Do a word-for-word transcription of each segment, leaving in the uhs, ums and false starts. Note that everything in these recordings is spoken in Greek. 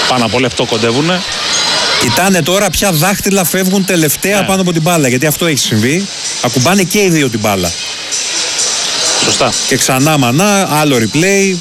πάνω από λεπτό κοντεύουνε. Κοιτάνε τώρα ποια δάχτυλα φεύγουν τελευταία ναι. πάνω από την μπάλα. Γιατί αυτό έχει συμβεί. Ακουμπάνε και οι δύο την μπάλα. Σωστά. Και ξανά μανά, άλλο replay.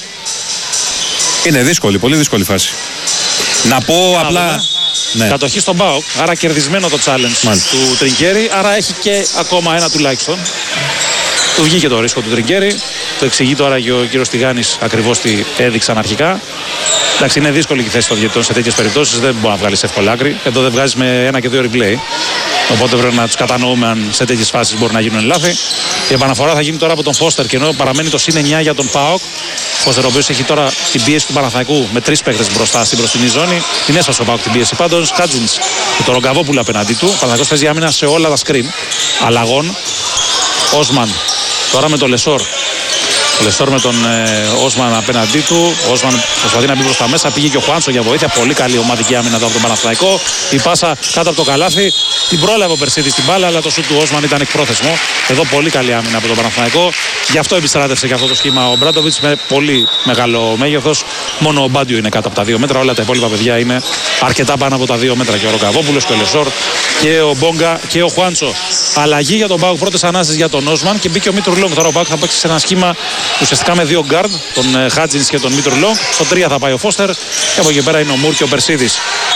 Είναι δύσκολη, πολύ δύσκολη φάση. Να πω Α, απλά. Ναι. Κατοχή στον ΠΑΟΚ. Άρα κερδισμένο το challenge Μάλιστα. του Τριγκέρι. Άρα έχει και ακόμα ένα τουλάχιστον. Του βγήκε το ρίσκο του Τριγκέρι. Το εξηγεί τώρα και ο κύριος Τηγάνης ακριβώς τι έδειξαν αρχικά. Εντάξει, είναι δύσκολη η θέση των διαιτητών σε τέτοιες περιπτώσεις. Δεν μπορεί να βγάλεις εύκολα άκρη. Εδώ δεν βγάζεις με ένα και δύο replay. Οπότε πρέπει να τους κατανοούμε αν σε τέτοιες φάσεις μπορεί να γίνουν λάθη. Η επαναφορά θα γίνει τώρα από τον Φώστερ και ενώ παραμένει το συν εννιά για τον ΠΑΟΚ. Φώστερ ο οποίος έχει τώρα την πίεση του Παναθηναϊκού με τρεις παίκτες μπροστά στην μπροστινή ζώνη. Την έσπασε ο ΠΑΟΚ την πίεση πάντως. Χάτζινς και το Ρογκαβόπουλο απέναντί του. Ο Παναθηναϊκός παίζει άμυνα σε όλα τα screen. Αλλαγών. Όσμαν τώρα με το Λεσόρ. Ο Λεσόρ με τον ε, Όσμαν απέναντί του. Ο Όσμαν προσπαθεί να μπει προς τα μέσα. Πήγε και ο Χουάντσο για βοήθεια. Πολύ καλή ομαδική άμυνα εδώ από τον Παναθηναϊκό. Η πάσα κάτω από το καλάθι. Την πρόλαβε ο Περσίδης στην μπάλα, αλλά το σουτ του Όσμαν ήταν εκπρόθεσμο. Εδώ πολύ καλή άμυνα από τον Παναθηναϊκό. Γι' αυτό επιστράτευσε και αυτό το σχήμα ο Μπράντοβιτς με πολύ μεγάλο μέγεθος. Μόνο ο Μπάντιο είναι κάτω από τα δύο μέτρα. Όλα τα υπόλοιπα παιδιά είναι αρκετά πάνω από τα δύο μέτρα. Και ο Ρογκαβόπουλος και ο Λεσόρ και ο Μπόγκα και ο Χουάντσο. Αλλαγή για τον ΠΑΟΚ. Πρώτες ανάσεις για τον Όσμαν και μπήκε ο Μήτρου Λόγκ. Τώρα ο ΠΑΟΚ θα παίξει σε ένα σχήμα ουσιαστικά με δύο γκάρντ, τον Χάτζινς και τον Μήτρου Λόγκ. Στο τρία θα πάει ο Φώστερ και από εκεί πέρα είναι ο Μουρ και ο Περσίδης.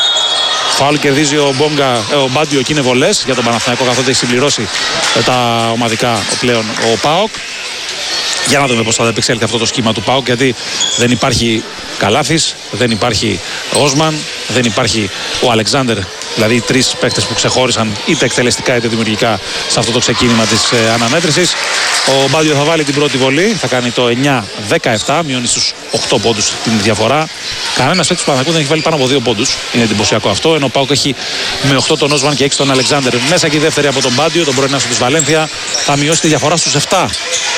Φάουλ κερδίζει ο Μπόγκα, ε, ο Μπάντιο και είναι βολές για τον Παναθηναϊκό καθότι έχει συμπληρώσει ε, τα ομαδικά πλέον ο ΠΑΟΚ. Για να δούμε πώς θα επεξέλθει αυτό το σχήμα του ΠΑΟΚ, γιατί δεν υπάρχει Καλάθης, δεν υπάρχει Όσμαν, δεν υπάρχει ο Αλεξάνδερ. Δηλαδή οι τρεις παίκτες που ξεχώρισαν είτε εκτελεστικά είτε δημιουργικά σε αυτό το ξεκίνημα της ε, αναμέτρησης. Ο Μπάντιο θα βάλει την πρώτη βολή, θα κάνει το εννιά δεκαεπτά, μειώνει στους οκτώ πόντους την διαφορά. Κανένας παίκτης του Παναθηναϊκού δεν έχει βάλει πάνω από δύο πόντους. Είναι εντυπωσιακό αυτό. Ενώ ο ΠΑΟΚ έχει με οκτώ τον Όσμαν και έξι τον Αλεξάνδερ. Μέσα και η δεύτερη από τον Μπάντιο, τον πρώην άσο της Βαλένθια, θα μειώσει τη διαφορά στους επτά.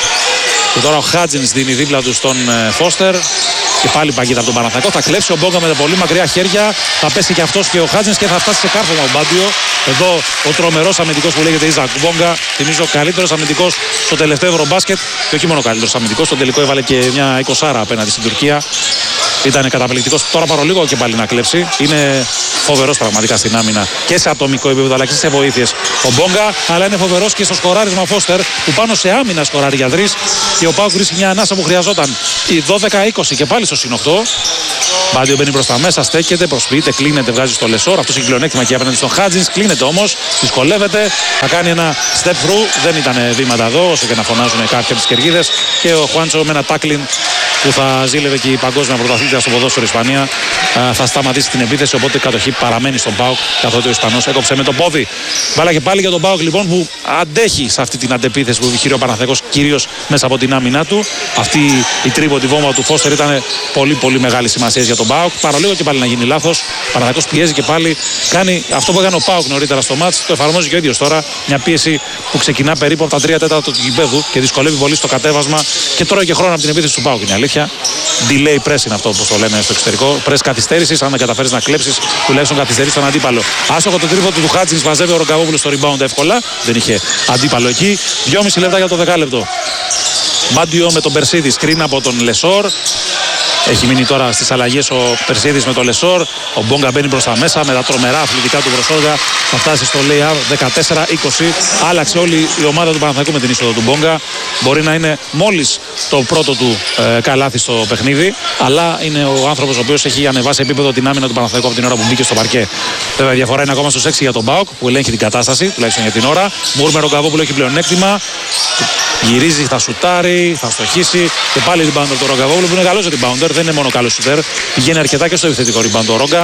Και τώρα ο Χάτζινς δίνει δίπλα του στον Φώστερ. Και πάλι παγίδα από τον Παναθηναϊκό. Θα κλέψει ο Μπόγκα με τα πολύ μακριά χέρια. Θα πέσει και αυτός και ο Χάτζινς και θα φτάσει σε κάρφωμα ο Μπάντιο. Εδώ ο τρομερός αμυντικός που λέγεται Ιζακ Μπόγκα. Θυμίζω καλύτερος αμυντικός στο τελευταίο Ευρωμπάσκετ. Και όχι μόνο καλύτερος αμυντικός. Στο τελικό έβαλε και μια εικοσάρα απέναντι στην Τουρκία. Ήταν καταπληκτικός. Τώρα παρολίγο και πάλι να κλέψει. Είναι φοβερός πραγματικά στην άμυνα και σε ατομικό επίπεδο αλλά και σε βοήθειες ο Μπόγκα. Αλλά είναι φοβερός και στο σκοράρισμα Φώστερ που πάνω σε άμυνα σκοράρει για τρεις. Και ο ΠΑΟΚ βρίσκει μια ανάσα που χρειαζόταν. Η δώδεκα είκοσι και πάλι στο συν οκτώ. Μπάντιο μπαίνει προς τα μέσα, στέκεται, προσποιείται, κλείνεται, βγάζει στο Λεσόρ. Αυτό έχει πλεονέκτημα και απέναντι στον Χάτζινς. Κλείνεται όμως, δυσκολεύεται. Θα κάνει ένα step through. Δεν ήταν βήματα εδώ, όσο και να φωνάζουν κάποιοι από τις κερκίδες. Και ο Χουάντσο με ένα τάκλιν που θα ζήλευε και η παγκόσμια πρωταθλήτρια στο ποδόσφαιρο Ισπανία. Θα σταματήσει την επίθεση. Οπότε η κατοχή παραμένει στον ΠΑΟΚ. Καθότι ο Ισπανός έκοψε με το πόδι. Μπάλα και πάλι για τον ΠΑΟΚ λοιπόν που αντέχει σε αυτή την αντεπίθεση που επιχειρεί ο Παναθηναϊκός κυρίως μέσα από την άμυνά του. Αυτή η τρίποντη βόμβα του Φώστερ ήταν πολύ πολύ μεγάλη σημασία για τον ΠΑΟΚ. Παρολίγο και πάλι να γίνει λάθος. Ο Παναθηναϊκός πιέζει και πάλι. Κάνει αυτό που έκανε ο ΠΑΟΚ νωρίτερα στο μάτς. Το εφαρμόζει και ο ίδιος τώρα. Μια πίεση που ξεκινά περίπου από τα τρία τέταρτα του γηπέδου και δυσκολεύει πολύ στο κατέβασμα και τρώει και χρόνο από την επίθεση του ΠΑΟΚ. Είναι αλήθεια. Delay press είναι αυτό που το λένε στο εξωτερικό. Press καθυστέρησης. Αν δεν καταφέρεις να κλέψεις, τουλάχιστον καθυστερείς τον αντίπαλο. Άστοχο το τρίποντο του Χάτζινς, μαζεύει ο Ρογκαβόπουλος στο rebound εύκολα. Δεν είχε αντίπαλο εκεί. δυόμιση λεπτά για το δεκάλεπτο. Μπάντιο με τον Περσίδη, screen από τον Λεσόρ. Έχει μείνει τώρα στις αλλαγές ο Περσίδης με τον Λεσόρ. Ο Μπόγκα μπαίνει προς τα μέσα με τα τρομερά αθλητικά του προσώργα. Θα φτάσει στο lay-up δεκατέσσερα είκοσι. Άλλαξε όλη η ομάδα του Παναθηναϊκού με την είσοδο του Μπόγκα. Μπορεί να είναι μόλις το πρώτο του ε, καλάθι στο παιχνίδι. Αλλά είναι ο άνθρωπος ο οποίος έχει ανεβάσει επίπεδο την άμυνα του Παναθηναϊκού από την ώρα που μπήκε στο παρκέ. Βέβαια η διαφορά είναι ακόμα στους έξι για τον ΠΑΟΚ που ελέγχει την κατάσταση, τουλάχιστον για την ώρα. Μουρ με Ρογκαβόπουλο έχει πλεονέκτημα. Γυρίζει, θα σουτάρει, θα στοχίσει και πάλι rebound από τον Ρογκαβόπουλο που είναι καλός rebounder, δεν είναι μόνο καλός σουτέρ. Πηγαίνει αρκετά και στο επιθετικό rebound ο Ρόγκα.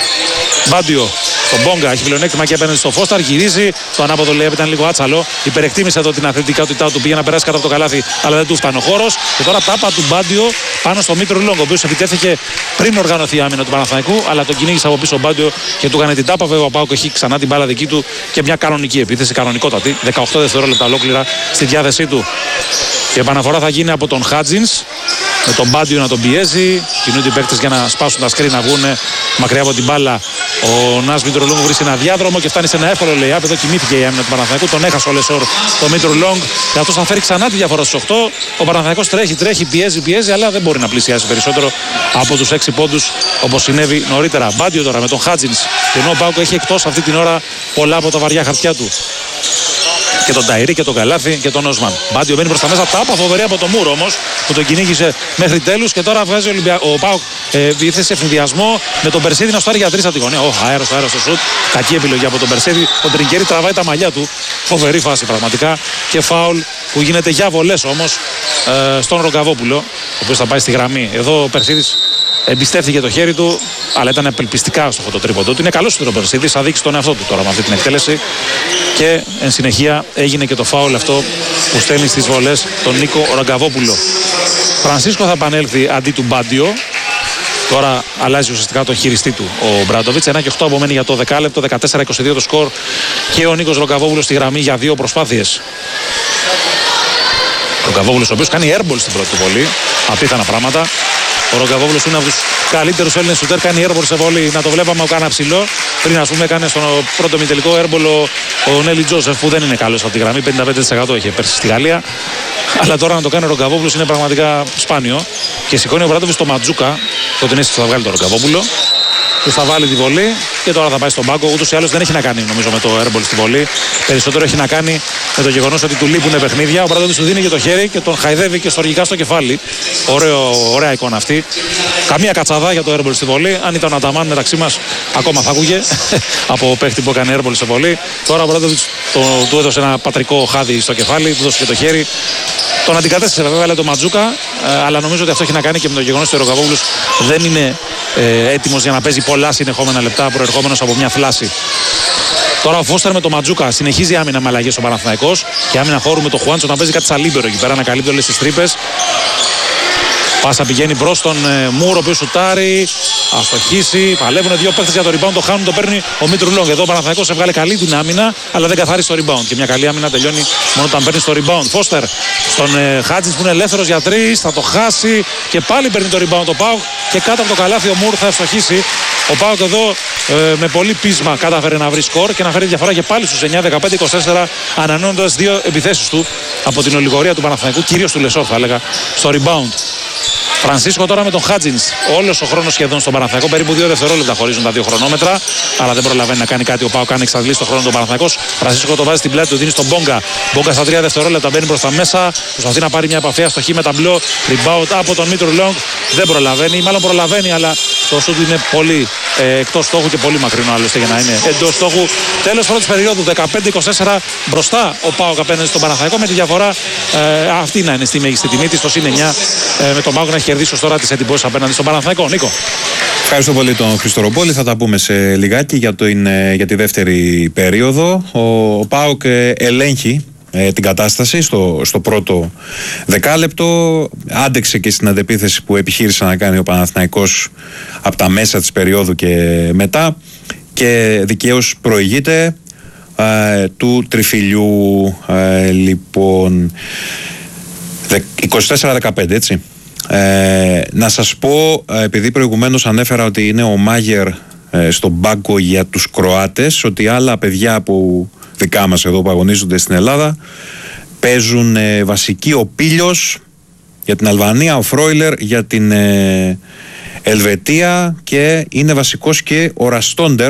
Μπάντιο στον Μπόγκα, έχει πλεονέκτημα και απέναντι στο Φώστερ. Γυρίζει, το ανάποδο λέει ήταν λίγο άτσαλο. Υπερεκτίμησε εδώ την αθλητικότητά του, πήγε να περάσει κάτω από το καλάθι, αλλά δεν του φτάνει ο χώρος. Και τώρα τάπα του Μπάντιο πάνω στο Μήτρο Λόγκ, ο οποίος επιτέθηκε πριν οργανωθεί η άμυνα του Παναθηναϊκού, αλλά τον κυνήγησε από πίσω ο Μπάντιο και του έκανε την τάπα. Βέβαια ο ΠΑΟΚ έχει ξανά την μπάλα δική του και μια κανονική επίθεση, κανονικότατη. δεκαοκτώ δευτερόλεπτα ολόκληρα στη διάθεσή του. Η επαναφορά θα γίνει από τον Χάτζινς, με τον Μπάντιο να τον πιέζει. Κινούνται οι παίκτες για να σπάσουν τα σκριν, να βγουν μακριά από την μπάλα. Ο Νας Μητρολόγκ βρίσκει ένα διάδρομο και φτάνει σε ένα εύκολο lay-up. Εδώ κοιμήθηκε η άμυνα του Παναθηναϊκού. Τον έχασε ο Λεσόρ, το Μητρολόγκ. Και αυτό θα φέρει ξανά τη διαφορά στους οκτώ. Ο Παναθηναϊκός τρέχει, τρέχει, πιέζει, πιέζει, αλλά δεν μπορεί να πλησιάσει περισσότερο από τους έξι πόντους όπως συνέβη νωρίτερα. Μπάντιο τώρα με τον Χάτζινς. Και ενώ ο Πάουκ έχει εκτός αυτή την ώρα πολλά από τα βαριά χαρτιά του. Και τον Ταϊρή και τον Καλάθι και τον Όσμαν. Μπάντιο μπαίνει προς τα μέσα, τάπα φοβερή από το Μούρο όμως που τον κυνήγησε μέχρι τέλους. Και τώρα βγάζει ο, Ολυμπια... ο Πάουκ ε, ήρθε σε ευνηδιασμό με τον Περσίδη να στάρει για τρεις από τη γωνία. Ω, αέρος, αέρος στο σουτ. Κακή επιλογή από τον Περσίδη. Ο Τρινκέρι τραβάει τα μαλλιά του. Φοβερή φάση πραγματικά. Και φάουλ που γίνεται για βολές όμως ε, στον Ρογκαβόπουλο, ο οποίος θα πάει στη γραμμή. Εδώ ο Περσίδης εμπιστεύτηκε το χέρι του, αλλά ήταν απελπιστικά στο φωτοτρίποντο του. Είναι καλός ο Περσίδης, θα δείξει τον εαυτό του τώρα με αυτή την εκτέλεση. Και εν συνεχεία έγινε και το φάουλ αυτό που στέλνει στις βολές τον Νίκο Ρογκαβόπουλο. Φρανσίσκο θα επανέλθει αντί του Μπάντιο. Τώρα αλλάζει ουσιαστικά τον χειριστή του ο Μπράντοβιτς. ένα και οκτώ απομένει για το δεκάλεπτο, δεκατέσσερα είκοσι δύο το σκορ. Και ο Νίκος Ρογκαβόπουλος στη γραμμή για δύο προσπάθειες. Ο Ρογκαβόπουλος ο οποίος κάνει airball στην πρώτη του βολή. Απίθανα πράγματα. Ο Ρογκαβόπουλος είναι από τους καλύτερους Έλληνες σουτέρ. Κάνει airball σε βολή. Να το βλέπαμε ο κάνα ψηλό. Πριν ας πούμε έκανε στον πρώτο μη τελικό airball ο, ο Νέλι Τζόσεφ που δεν είναι καλός από τη γραμμή. πενήντα πέντε τοις εκατό είχε πέρσι στη Γαλλία. Αλλά τώρα να το κάνει ο Ρογκαβόπουλος είναι πραγματικά σπάνιο. Και σηκώνει ο Μπράντοβιτς το Ματζούκα. Το την αίσθηση θα βγάλει τον Ρογκαβόπουλο. Του θα βάλει τη βολή και τώρα θα πάει στον πάγκο. Ούτως ή άλλως δεν έχει να κάνει νομίζω με το airball στη βολή. Περισσότερο έχει να κάνει με το γεγονός ότι του λείπουν παιχνίδια. Ο Μπράντοβιτς του δίνει και το χέρι και τον χαϊδεύει και στοργικά στο κεφάλι. Ωραίο, ωραία εικόνα αυτή. Καμία κατσαδά για το airball στη βολή. Αν ήταν ο Αταμάν μεταξύ μας, ακόμα θα άκουγε από παίχτη που έκανε airball στη βολή. Τώρα ο Μπράντοβιτς του έδωσε ένα πατρικό χάδι στο κεφάλι, του έδωσε και το χέρι. Τον αντικατέστησε βέβαια, λέει το Ματζούκα, αλλά νομίζω ότι αυτό έχει να κάνει και με το γεγονός ότι ο Ρογκαβόπουλος δεν είναι ε, έτοιμος για να παίζει πολλά συνεχόμενα λεπτά προερχόμενος από μια φλάση. Τώρα ο Φώστερ με το Ματζούκα συνεχίζει άμυνα με αλλαγές ο Παναθηναϊκός και άμυνα χώρου με το Χουάντσο να παίζει κάτι σαν λίμπερο εκεί πέρα, να καλύπτει όλες τις τρύπες. Πάσα πηγαίνει μπρος στον ε, Μούρο, ο οποίος σουτάρει, αστοχίσει. Παλεύουν δύο παίκτες για το rebound, το χάνουν, το παίρνει ο Μήτρου-Λόγκ. Εδώ ο Παναθηναϊκός έβγαλε καλή την άμυνα, αλλά δεν καθάρισε το rebound. Και μια καλή άμυνα τελειώνει μόνο όταν παίρνει το rebound. Φώστερ στον ε, Χάτζινς που είναι ελεύθερος για τρεις, θα το χάσει και πάλι παίρνει το rebound. Το Πάουκ και κάτω από το καλάθι ο Μουρ θα ευστοχίσει. Ο Πάουκ εδώ ε, με πολύ πείσμα κατάφερε να βρει σκορ και να φέρει διαφορά και πάλι στους εννιά δεκαπέντε είκοσι τέσσερα, ανανώνοντας δύο επιθέσεις του από την ολιγορία του Παναθηναϊκού, κυρίως του Λεσόρ θα έλεγα, στο rebound. Φρανσίσκο τώρα με τον Χάτζινς. Όλος ο χρόνος σχεδόν στον Παναθηναϊκό. Περίπου δύο δευτερόλεπτα χωρίζουν τα δύο χρονόμετρα. Αλλά δεν προλαβαίνει να κάνει κάτι. Ο Πάουκ κάνει εξαντλήσει τον χρόνο του Παναθηναϊκός. Φρανσίσκο το βάζει στην πλάτη του, δίνει στον Μπόγκα. Μπόγκα στα τρία δευτερόλεπτα μπαίνει προς τα μέσα. Προσπαθεί να πάρει μια επαφή αστοχή με ταμπλό. Rebound από τον Μήτρου-Λόγκ. Δεν προλαβαίνει. Μάλλον προλαβαίνει, αλλά το σούτ είναι πολύ ε, εκτός στόχου και πολύ μακρινό άλλωστε για να είναι εντός στόχου. Τέλος πρώτης περίοδου δεκαπέντε είκοσι τέσσερα μπροστά ο Πάουκ απέναντι στον Παναθηναϊκό με τη διαφορά ε, αυτή να είναι στη μέγιστη τιμή της, το συν εννιά ε, με τον Πάουκ να έχει κερδίσει ως τώρα τις εντυπώσεις απέναντι στον Παναθηναϊκό. Νίκο. Ευχαριστώ πολύ τον Χριστοροπόλη. Θα τα πούμε σε λιγάκι για, το, για τη δεύτερη περίοδο. Ο, ο Πάουκ ελέγχει ε, την κατάσταση στο, στο πρώτο δεκάλεπτο. Άντεξε και στην αντεπίθεση που επιχείρησε να κάνει ο Παναθηναϊκός από τα μέσα της περίοδου και μετά και δικαίως προηγείται ε, του τριφυλιού ε, λοιπόν είκοσι τέσσερα δεκαπέντε, έτσι. Ε, να σας πω, επειδή προηγουμένως ανέφερα ότι είναι ο Μάγερ ε, στον πάγκο για τους Κροάτες, ότι άλλα παιδιά που δικά μας εδώ που αγωνίζονται στην Ελλάδα παίζουν ε, βασική ο Πίλιος για την Αλβανία, ο Φρόιλερ για την ε, Ελβετία και είναι βασικός και ο Ραστόντερ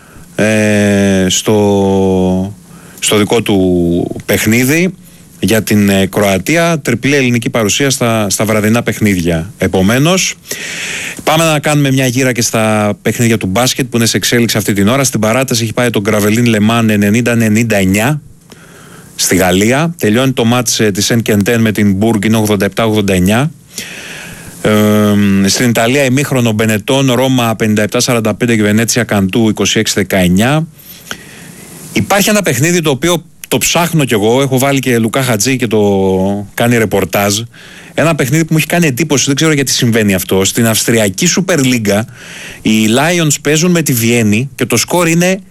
ε, στο, στο δικό του παιχνίδι για την ε, Κροατία. Τριπλή ελληνική παρουσία στα, στα βραδινά παιχνίδια. Επομένως, πάμε να κάνουμε μια γύρα και στα παιχνίδια του μπάσκετ που είναι σε εξέλιξη αυτή την ώρα. Στην παράταση έχει πάει το Γκραβελίν Λεμάν ενενήντα ενενήντα εννιά στη Γαλλία. Τελειώνει το μάτς ε, της Ενκεντέν με την Μπουργκ, είναι ογδόντα επτά ογδόντα εννιά. Ε, στην Ιταλία ημίχρονο Μπενετών, Ρώμα πενήντα επτά σαράντα πέντε και Βενέτσια Καντού είκοσι έξι δεκαεννιά. Υπάρχει ένα παιχνίδι το οποίο το ψάχνω κι εγώ, έχω βάλει και Λουκά Χατζή και το κάνει ρεπορτάζ. Ένα παιχνίδι που μου έχει κάνει εντύπωση, δεν ξέρω γιατί συμβαίνει αυτό. Στην Αυστριακή Σούπερ Λίγκα οι Lions παίζουν με τη Βιέννη και το σκορ είναι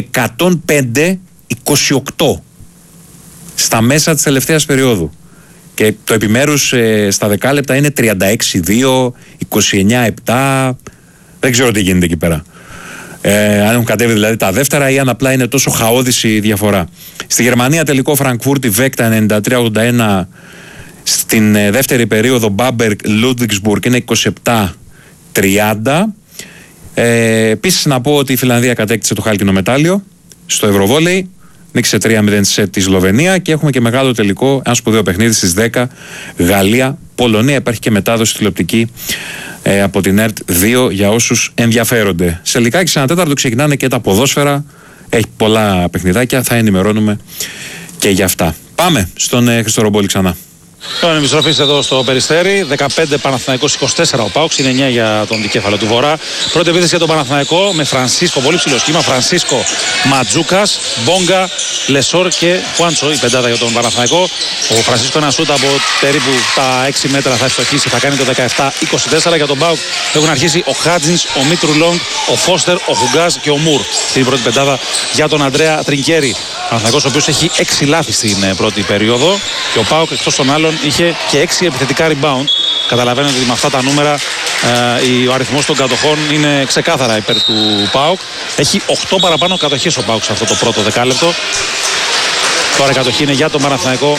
εκατόν πέντε είκοσι οκτώ στα μέσα της τελευταίας περίοδου. Και το επιμέρους ε, στα δεκάλεπτα είναι τριάντα έξι δύο, είκοσι εννιά επτά. Δεν ξέρω τι γίνεται εκεί πέρα. Ε, αν έχουν κατέβει δηλαδή τα δεύτερα ή αν απλά είναι τόσο χαόδηση η διαφορά. Στη Γερμανία τελικό Φραγκφούρτη Βέκτα ενενήντα τρία ογδόντα ένα. Στην ε, δεύτερη περίοδο Μπάμπεργκ Λούντβιγκσμπουργκ είναι είκοσι επτά τριάντα. Ε, επίσης να πω ότι η Φιλανδία κατέκτησε το χάλκινο μετάλλιο στο Ευρωβόλεϊ. Νίκησε τρία μηδέν σε τη Σλοβενία και έχουμε και μεγάλο τελικό, ένα σπουδαίο παιχνίδι στις δέκα, Γαλλία-Πολωνία. Υπάρχει και μετάδοση τηλεοπτική ε, από την ΕΡΤ δύο για όσους ενδιαφέρονται. Σε λιγάκι σε ένα τέταρτο ξεκινάνε και τα ποδόσφαιρα. Έχει πολλά παιχνιδάκια, θα ενημερώνουμε και για αυτά. Πάμε στον ε, Χρήστο Ρομπόλη ξανά. Λοιπόν, επιστροφή εδώ στο Περιστέρι. δεκαπέντε Παναθηναϊκός είκοσι τέσσερα ο Πάοξ. Είναι εννιά για τον δικέφαλο του Βορρά. Πρώτη επίθεση για τον Παναθηναϊκό με Φρανσίσκο. Πολύ ψηλό σχήμα. Φρανσίσκο, Ματζούκας, Μπόγκα, Λεσόρ και Χουάντσο. Η πεντάδα για τον Παναθηναϊκό. Ο Φρανσίσκο ένα σούτ από περίπου τα έξι μέτρα θα ευστοχίσει. Θα κάνει το δεκαεπτά είκοσι τέσσερα. Για τον Πάοξ έχουν αρχίσει ο Χάτζινς, ο Μίτρου Λόγκ, ο Φώστερ, ο Χουγκάζ και ο Μουρ. Στην πρώτη πεντάδα για τον Αντρέα Τρινκέρι. Ο Παναθηναϊκός ο οποίος έχει έξι λάθη στην πρώτη περίοδο. Και ο Πάοξ εκτός των άλλων είχε και έξι επιθετικά rebound. Καταλαβαίνετε ότι με αυτά τα νούμερα ε, ο αριθμός των κατοχών είναι ξεκάθαρα υπέρ του ΠΑΟΚ. Έχει οκτώ παραπάνω κατοχές ο ΠΑΟΚ σε αυτό το πρώτο δεκάλεπτο. Τώρα η κατοχή είναι για τον Παναθηναϊκό.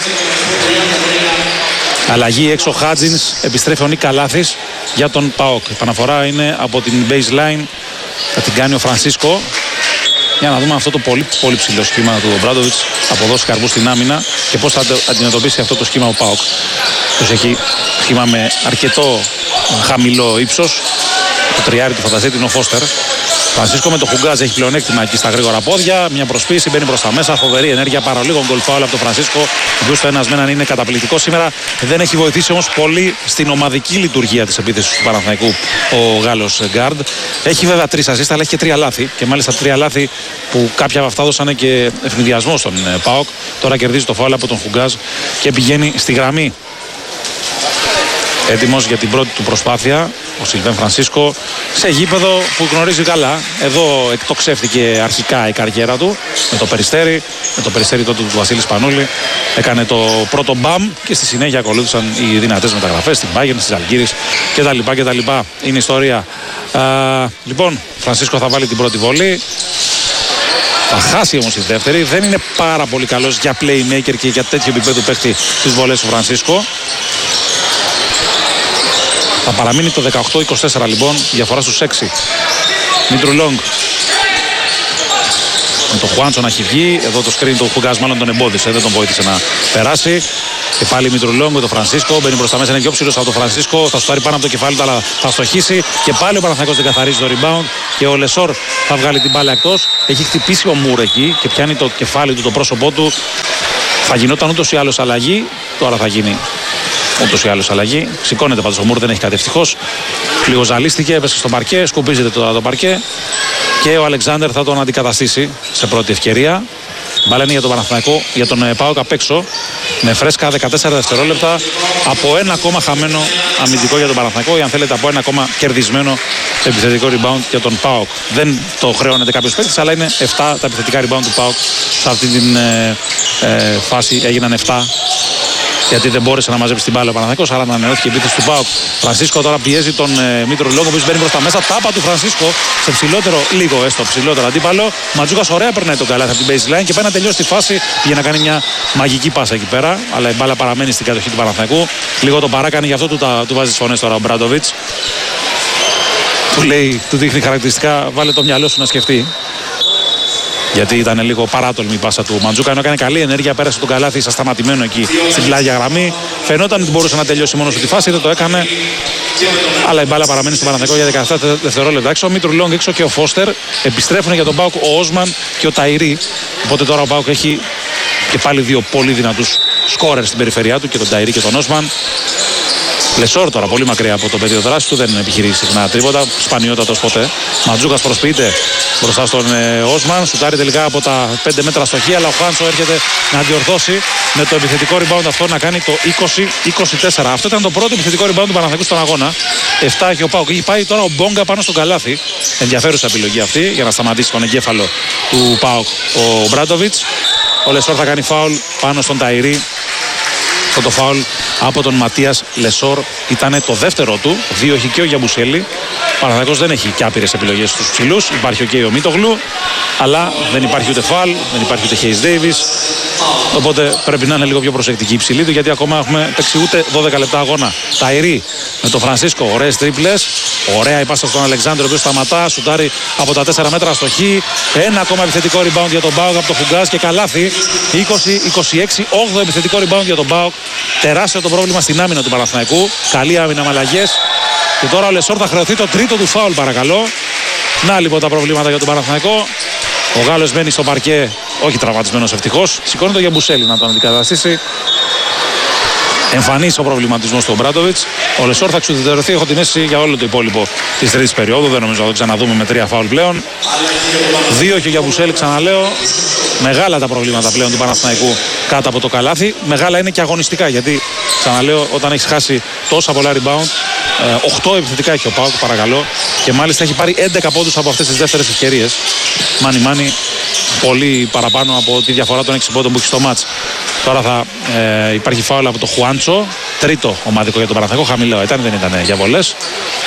Αλλαγή έξω Χάτζινς, επιστρέφει ο Νίκα Λάθης για τον ΠΑΟΚ. Η επαναφορά είναι από την baseline, θα την κάνει ο Φρανσίσκο. Για να δούμε αυτό το πολύ, πολύ ψηλό σχήμα του Ομπράντοβιτς, αποδώσει καρπού στην άμυνα και πώς θα αντιμετωπίσει αυτό το σχήμα ο ΠΑΟΚ. Τους έχει σχήμα με αρκετό χαμηλό ύψος. Το τριάρι του φανταζέτη είναι ο Φώστερ. Φρανσίσκο με το Χουγκάζ έχει πλεονέκτημα εκεί στα γρήγορα πόδια. Μια προσπίση, μπαίνει προς τα μέσα. Φοβερή ενέργεια, παραλίγο γκολ φάουλ από τον Φρανσίσκο. Ο οποίος το ένας με έναν είναι καταπληκτικό σήμερα. Δεν έχει βοηθήσει όμως πολύ στην ομαδική λειτουργία της επίθεσης του Παναθηναϊκού ο Γάλλος γκάρντ. Έχει βέβαια τρεις ασίστ, αλλά έχει και τρία λάθη. Και μάλιστα τρία λάθη που κάποια από αυτά δώσανε και ευνηδιασμό στον ΠΑΟΚ. Τώρα κερδίζει το φάουλ από τον Χουγκάζ και πηγαίνει στη γραμμή. Έτοιμος για την πρώτη του προσπάθεια ο Σιλβέν Φρανσίσκο σε γήπεδο που γνωρίζει καλά. Εδώ εκτοξεύτηκε αρχικά η καριέρα του με το Περιστέρι, με το Περιστέρι τότε του Βασίλη Σπανούλη. Έκανε το πρώτο μπαμ και στη συνέχεια ακολούθησαν οι δυνατές μεταγραφές στην Bayern, στις Ζαλγκίρις κτλ. κτλ. Είναι ιστορία. Α, λοιπόν, Φρανσίσκο θα βάλει την πρώτη βολή. Θα χάσει όμως η δεύτερη. Δεν είναι πάρα πολύ καλός για playmaker και για τέτοιο επίπεδο παίχτη τις βολές του Φρανσίσκο. Θα παραμείνει το δεκαοκτώ είκοσι τέσσερα λοιπόν, διαφορά στους έξι. Μίτρου Λόγκ. Με το Χουάντσο να έχει βγει. Εδώ το screen του Χουγκάζ μάλλον τον εμπόδισε, δεν τον βοήθησε να περάσει. Και πάλι Μίτρου Λόγκ με τον Φρανσίσκο. Μπαίνει προς τα μέσα, είναι πιο ψηλός από τον Φρανσίσκο. Θα σου πάρει πάνω από το κεφάλι του, αλλά θα στοχίσει. Και πάλι ο Παναθηναϊκός δεν καθαρίζει το rebound. Και ο Λεσόρ θα βγάλει την μπάλα εκτός. Έχει χτυπήσει ο Μουρ εκεί και πιάνει το κεφάλι του, το πρόσωπό του. Θα γινόταν ούτως ή άλλως αλλαγή. Τώρα θα γίνει ούτως ή άλλως αλλαγή. Σηκώνεται πάντως ο Μουρ, δεν έχει κάτι ευτυχώς. Λίγο ζαλίστηκε, έπεσε στο παρκέ, σκουπίζεται τώρα το παρκέ. Και ο Αλεξάνδερ θα τον αντικαταστήσει σε πρώτη ευκαιρία. Μπάλα είναι για τον Παναθηναϊκό, για τον ΠΑΟΚ απ' έξω. Με φρέσκα δεκατέσσερα δευτερόλεπτα. Από ένα ακόμα χαμένο αμυντικό για τον Παναθηναϊκό, ή αν θέλετε από ένα ακόμα κερδισμένο επιθετικό rebound για τον ΠΑΟΚ. Δεν το χρεώνεται κάποιος παίκτης, αλλά είναι επτά τα επιθετικά rebound του ΠΑΟΚ. Σε αυτή την ε, ε, φάση έγιναν επτά. Γιατί δεν μπόρεσε να μαζέψει την μπάλα ο Παναθηναϊκός, άρα ανανεώθηκε η επίθεση του ΠΑΟΚ. Φρανσίσκο τώρα πιέζει τον ε, Μίτρο Λόγκ, ο οποίος μπαίνει προς τα μέσα. Τάπα του Φρανσίσκο σε ψηλότερο, λίγο έστω ψηλότερο αντίπαλο. Ματζούκας ωραία περνάει τον καλάθι από την baseline και πάει να τελειώσει τη φάση για να κάνει μια μαγική πάσα εκεί πέρα. Αλλά η μπάλα παραμένει στην κατοχή του Παναθηναϊκού. Λίγο το παράκανε, γι' αυτό του, τα, του βάζει τις φωνές τώρα ο Μπράντοβιτς. Του λέει, του δείχνει χαρακτηριστικά, βάλε το μυαλό σου να σκεφτεί. Γιατί ήταν λίγο παράτολμη η πάσα του Μαντζούκα, ενώ έκανε καλή ενέργεια, πέρασε τον καλάθι σαν σταματημένο εκεί στην πλάγια γραμμή. Φαινόταν ότι μπορούσε να τελειώσει μόνο σου τη φάση, δεν το έκανε. Αλλά η μπάλα παραμένει στον Παναθηναϊκό για δεκαεπτά δευτερόλεπτα. Έξω ο Μίτρου Λόγκ, έξω και ο Φώστερ. Επιστρέφουν για τον ΠΑΟΚ ο Όσμαν και ο Ταϊρή. Οπότε τώρα ο ΠΑΟΚ έχει και πάλι δύο πολύ δυνατούς σκόρερ στην περιφερειά του, και τον Ταϊρή και τον Όσμαν. Λεσόρ τώρα πολύ μακριά από το πεδίο δράση του, δεν επιχειρήσει συχνά τρίποτα, σπανιότατος ποτέ. Ματζούκας προσποιείται μπροστά στον ε, Όσμαν, σουτάρει τελικά από τα πέντε μέτρα στοχή, αλλά ο Χάντσο έρχεται να διορθώσει με το επιθετικό rebound αυτό να κάνει το είκοσι είκοσι τέσσερα. Αυτό ήταν το πρώτο επιθετικό rebound του Παναθηναϊκού στον αγώνα. επτά έχει ο ΠΑΟΚ. Έχει πάει τώρα ο Μπόγκα πάνω στον καλάθι. Ενδιαφέρουσα επιλογή αυτή για να σταματήσει τον εγκέφαλο του ΠΑΟΚ ο Μπράντοβιτς. Ο Λεσόρ θα κάνει φάουλ πάνω στον Ταϊρή. Αυτό το φάουλ από τον Ματίας Λεσόρ. Ήταν το δεύτερο του, δύο έχει και ο Γιαμπουσέλη. Ο Παναθηναϊκός δεν έχει και άπειρες επιλογές στους ψηλούς. Υπάρχει και ο Μίτογλου, αλλά δεν υπάρχει ούτε φαλ, δεν υπάρχει ούτε Χέις Ντέιβις. Οπότε πρέπει να είναι λίγο πιο προσεκτική η ψηλή του, γιατί ακόμα έχουμε παίξει ούτε δώδεκα λεπτά αγώνα. Ταϊρή με τον Φρανσίσκο, ωραίες τρίπλες. Ωραία η πάσα στον Αλεξάνδρ, ο οποίος σταματά, σουτάρει από τα τέσσερα μέτρα στο χ. Ένα ακόμα επιθετικό rebound για τον Μπάουκ από το Φουγκάζ και καλάθι. είκοσι είκοσι έξι, όγδοο επιθετικό rebound για τον Μπάουκ. Τεράστιο το πρόβλημα στην άμυνα του Παναθηναϊκού. Καλή άμυνα με αλλαγές. Και τώρα ο Λεσόρ θα χρεωθεί το τρίτο του φάουλ, παρακαλώ. Να λοιπόν τα προβλήματα για τον Παναθηναϊκό. Ο Γάλλος μένει στο παρκέ, όχι τραυματισμένος ευτυχώς. Σηκώνει το Γιαμπουσέλη να τον αντικαταστήσει. Εμφανής ο προβληματισμός του Ομπράντοβιτς. Ο Λεσόρ θα εξουδετερωθεί, έχω την αίσθηση, για όλο το υπόλοιπο της τρίτης περίοδου. Δεν νομίζω να το ξαναδούμε με τρία φάουλ πλέον. Δύο και ο Γιαμπουσέλη, ξαναλέω. Μεγάλα τα προβλήματα πλέον του Παναθηναϊκού κάτω από το καλάθι. Μεγάλα είναι και αγωνιστικά, γιατί ξαναλέω, όταν έχεις χάσει τόσα πολλά rebound, οκτώ επιθετικά έχει ο ΠΑΟΚ, παρακαλώ. Και μάλιστα έχει πάρει έντεκα πόντους από αυτές τις δεύτερες ευκαιρίες. Μάνι μάνι, πολύ παραπάνω από τη διαφορά των έξι πόντων που έχει στο μάτς. Τώρα θα ε, υπάρχει φάουλ από το Χουάντσο. Τρίτο ομαδικό για τον Παναθηναϊκό. Χαμηλό ήταν, δεν ήταν για βολές.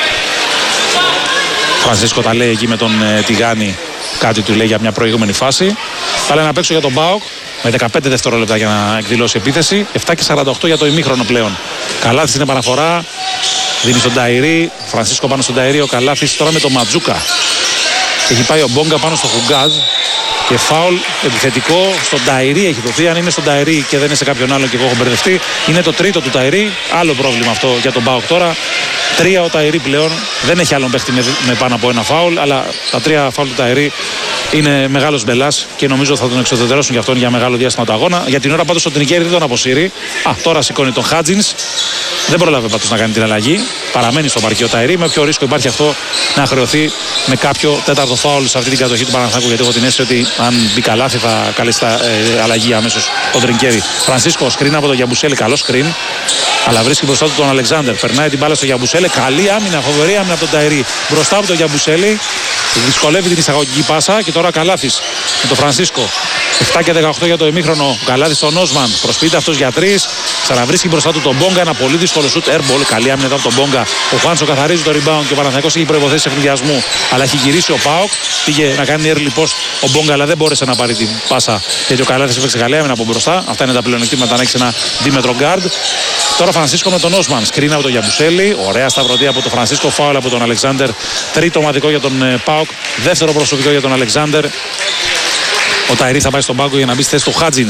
Φρανσίσκο τα λέει εκεί με τον ε, Τιγάνη. Κάτι του λέει για μια προηγούμενη φάση. Θα λέει να παίξω για τον ΠΑΟΚ με δεκαπέντε δευτερόλεπτα για να εκδηλώσει επίθεση. επτά και σαράντα οκτώ για το ημίχρονο πλέον. Καλάθι στην επαναφορά. Δίνει στον Ταϊρή. Φρανσίσκο πάνω στον Ταϊρή. Ο Καλάθις τώρα με τον Ματζούκα. Έχει πάει ο Μπόγκα πάνω στο Φουγκάζ. Και φάουλ επιθετικό στον Ταϊρή έχει δοθεί. Αν είναι στον Ταϊρή και δεν είναι σε κάποιον άλλο και εγώ έχω μπερδευτεί, είναι το τρίτο του Ταϊρή. Άλλο πρόβλημα αυτό για τον ΠΑΟΚ τώρα. Τρία ο Ταϊρή πλέον. Δεν έχει άλλον παίχτη με, με πάνω από ένα φάουλ. Αλλά τα τρία φάουλ του Ταϊρή είναι μεγάλος μπελάς και νομίζω θα τον εξοδετερώσουν για αυτόν για μεγάλο διάστημα του αγώνα. Για την ώρα πάντως ο Τρινκέρι δεν τον αποσύρει. Α, τώρα σηκώνει τον Χάτζινς. Δεν προλάβει πάντως να κάνει την αλλαγή. Παραμένει στο παρκείο Ταϊρή. Με όποιο ρίσκο υπάρχει αυτό να χρεωθεί με κάποιο τέταρτο φάουλ σε αυτή την κατοχή του Παναθηναϊκού. Γιατί έχω την αίσθηση ότι αν μπει καλάθι θα καλέσει τα ε, αλλαγή αμέσως ο Τρινκέρι. Φρανσίσκο σκριν από τον Γιαμπουσέλη. Καλό σκριν. Αλλά βρίσκει μπροστά του τον Αλεξάνδρ. Περνάει την μπάλα στο Γιαμπουσέλη. Καλή άμυνα, φοβερή άμυνα από τον Ταϊρή. Μπροστά από τον Γιαμπουσέλη. Δυσκολεύει την εισαγωγική πάσα και τώρα Καλάθης με τον Φρανσίσκο. επτά και δεκαοκτώ για το ημίχρονο. Καλάθης στον Όσμαν. Προσποιείται αυτός για τρεις. Ξαναβρίσκει μπροστά του τον Μπόγκα. Ένα πολύ δύσκολο σουτ. Airball. Καλή άμυνα από τον Μπόγκα. Ο Χουάντσο καθαρίζει το rebound και ο Παναθηναϊκός έχει προϋποθέσεις ευνηδιασμού. Αλλά έχει γυρίσει ο ΠΑΟΚ. Πήγε να κάνει early post ο Μπόγκα, αλλά δεν μπόρεσε να πάρει την πάσα γιατί ο Καλάθης έπαιξε καλή άμυνα από μπροστά. Αυτά είναι τα πλεονεκτήματα να έχει ένα δίμετρο guard. Τώρα Φρανσίσκο με τον Όσμαν. Σκρίνα από τον Γιαμπουσέλη. Ωραία σταυρωτή από τον Φρανσίσκο. Φάουλ από τον Αλεξάνδρ. Τρίτο ομαδικό για τον ΠΑΟΚ. Δεύτερο προσωπικό για τον Αλεξάνδρ. Ο Ταϊρή θα πάει στον πάγκο για να μπει στη θέση του Χάτζινς.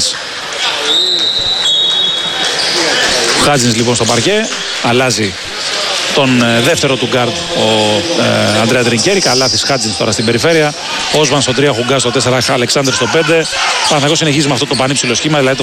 Ο Χάτζινς λοιπόν στο παρκέ. Αλλάζει τον ε, δεύτερο του γκάρντ ο ε, Αντρέα Τρινκέρι. Καλάθης Χάτζινς τώρα στην περιφέρεια. Όσμαν στο τρία, Χουγκά στο τέσσερα, Αλεξάνδρ στο πέντε. Παναθηναϊκός συνεχίζει με αυτό το πανύψηλο σχήμα. Δηλαδή το